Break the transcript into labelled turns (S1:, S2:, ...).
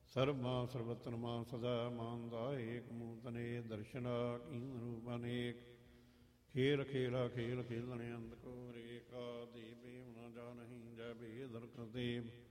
S1: ਸਰਬ ਮਾਂ ਸਰਬਤਨ ਮਾਂ ਸਦਾ ਮਾਨ ਦਾ ਏਕ ਮੂਤਨੇ ਦਰਸ਼ਨਾ ਕੀਨ ਰੂਪ ਅਨੇਕ ਖੇਲ ਖੇਲਾ ਖੇਲ ਖੇਲਣੇ ਅੰਧ ਕੋ ਰੇਕਾ ਦੇਵੇ ਨਾ ਜਾ ਨਹੀਂ ਜੈ ਬੇਦਰ ਦੇਵ